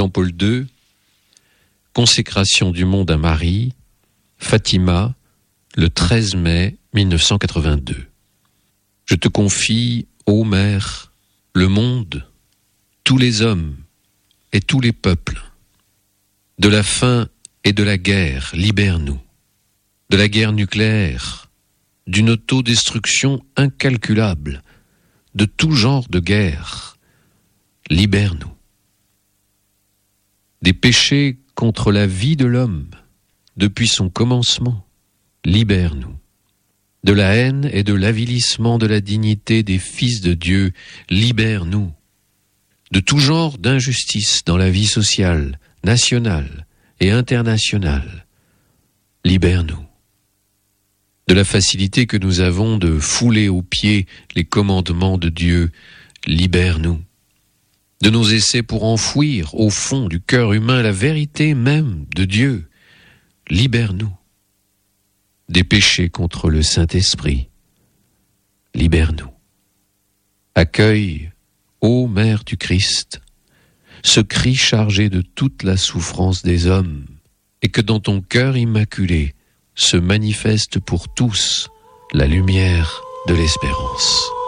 Jean-Paul II, consécration du monde à Marie, Fatima, le 13 mai 1982. Je te confie, ô Mère, le monde, tous les hommes et tous les peuples. De la faim et de la guerre, libère-nous. De la guerre nucléaire, d'une autodestruction incalculable, de tout genre de guerre, libère-nous. Des péchés contre la vie de l'homme, depuis son commencement, libère-nous. De la haine et de l'avilissement de la dignité des fils de Dieu, libère-nous. De tout genre d'injustice dans la vie sociale, nationale et internationale, libère-nous. De la facilité que nous avons de fouler aux pieds les commandements de Dieu, libère-nous. De nos essais pour enfouir au fond du cœur humain la vérité même de Dieu, libère-nous. Des péchés contre le Saint-Esprit, libère-nous. Accueille, ô Mère du Christ, ce cri chargé de toute la souffrance des hommes, et que dans ton cœur immaculé se manifeste pour tous la lumière de l'espérance.